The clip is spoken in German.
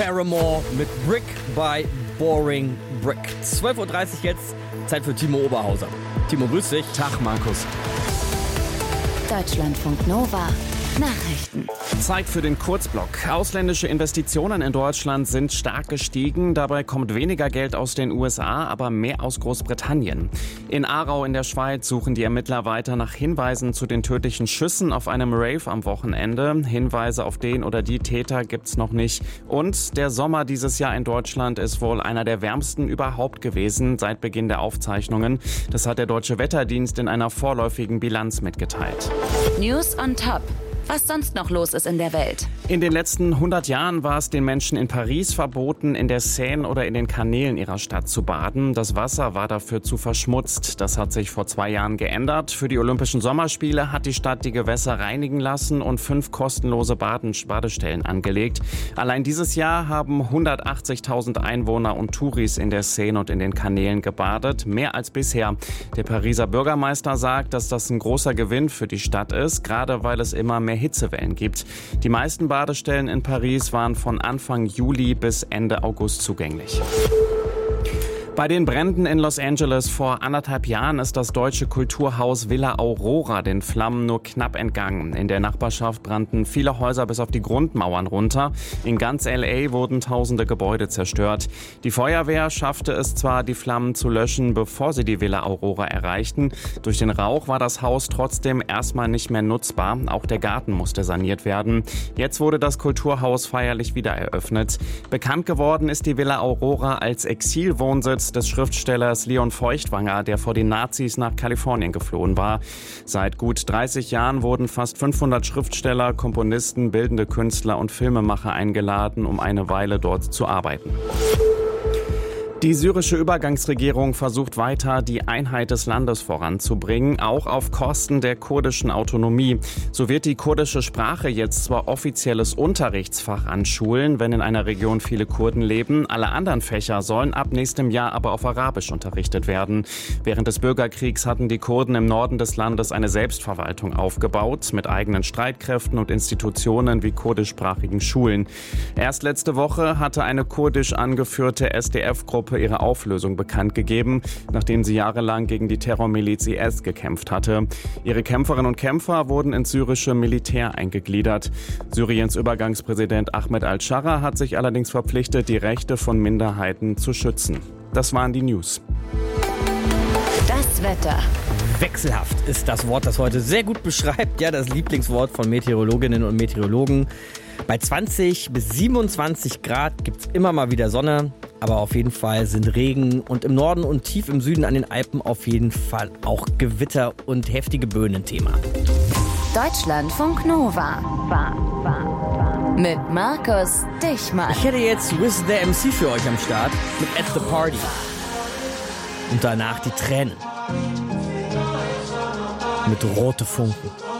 Paramore mit Brick by Boring Brick. 12.30 Uhr jetzt, Zeit für Timo Oberhauser. Timo, grüß dich. Tag, Markus. Deutschlandfunk Nova. Nachrichten. Zeit für den Kurzblock. Ausländische Investitionen in Deutschland sind stark gestiegen. Dabei kommt weniger Geld aus den USA, aber mehr aus Großbritannien. In Aarau in der Schweiz suchen die Ermittler weiter nach Hinweisen zu den tödlichen Schüssen auf einem Rave am Wochenende. Hinweise auf den oder die Täter gibt's noch nicht. Und der Sommer dieses Jahr in Deutschland ist wohl einer der wärmsten überhaupt gewesen seit Beginn der Aufzeichnungen. Das hat der Deutsche Wetterdienst in einer vorläufigen Bilanz mitgeteilt. News on Top. Was sonst noch los ist in der Welt. In den letzten 100 Jahren war es den Menschen in Paris verboten, in der Seine oder in den Kanälen ihrer Stadt zu baden. Das Wasser war dafür zu verschmutzt. Das hat sich vor 2 Jahren geändert. Für die Olympischen Sommerspiele hat die Stadt die Gewässer reinigen lassen und 5 kostenlose Badestellen angelegt. Allein dieses Jahr haben 180.000 Einwohner und Touris in der Seine und in den Kanälen gebadet. Mehr als bisher. Der Pariser Bürgermeister sagt, dass das ein großer Gewinn für die Stadt ist, gerade weil es immer mehr Hitzewellen gibt. Die meisten Badestellen in Paris waren von Anfang Juli bis Ende August zugänglich. Bei den Bränden in Los Angeles vor 1,5 Jahren ist das deutsche Kulturhaus Villa Aurora den Flammen nur knapp entgangen. In der Nachbarschaft brannten viele Häuser bis auf die Grundmauern runter. In ganz LA wurden tausende Gebäude zerstört. Die Feuerwehr schaffte es zwar, die Flammen zu löschen, bevor sie die Villa Aurora erreichten. Durch den Rauch war das Haus trotzdem erstmal nicht mehr nutzbar. Auch der Garten musste saniert werden. Jetzt wurde das Kulturhaus feierlich wieder eröffnet. Bekannt geworden ist die Villa Aurora als Exilwohnsitz des Schriftstellers Leon Feuchtwanger, der vor den Nazis nach Kalifornien geflohen war. Seit gut 30 Jahren wurden fast 500 Schriftsteller, Komponisten, bildende Künstler und Filmemacher eingeladen, um eine Weile dort zu arbeiten. Die syrische Übergangsregierung versucht weiter, die Einheit des Landes voranzubringen, auch auf Kosten der kurdischen Autonomie. So wird die kurdische Sprache jetzt zwar offizielles Unterrichtsfach an Schulen, wenn in einer Region viele Kurden leben. Alle anderen Fächer sollen ab nächstem Jahr aber auf Arabisch unterrichtet werden. Während des Bürgerkriegs hatten die Kurden im Norden des Landes eine Selbstverwaltung aufgebaut, mit eigenen Streitkräften und Institutionen wie kurdischsprachigen Schulen. Erst letzte Woche hatte eine kurdisch angeführte SDF-Gruppe ihre Auflösung bekannt gegeben, nachdem sie jahrelang gegen die Terrormiliz IS gekämpft hatte. Ihre Kämpferinnen und Kämpfer wurden ins syrische Militär eingegliedert. Syriens Übergangspräsident Ahmed al-Scharra hat sich allerdings verpflichtet, die Rechte von Minderheiten zu schützen. Das waren die News. Das Wetter. Wechselhaft ist das Wort, das heute sehr gut beschreibt, ja, das Lieblingswort von Meteorologinnen und Meteorologen. Bei 20 bis 27 Grad gibt es immer mal wieder Sonne, aber auf jeden Fall sind Regen und im Norden und tief im Süden an den Alpen auf jeden Fall auch Gewitter und heftige Böen ein Thema. Deutschlandfunk Nova. Mit Markus Dichmann. Ich hätte jetzt Wiz the MC für euch am Start mit At the Party. Und danach die Tränen. Mit rote Funken.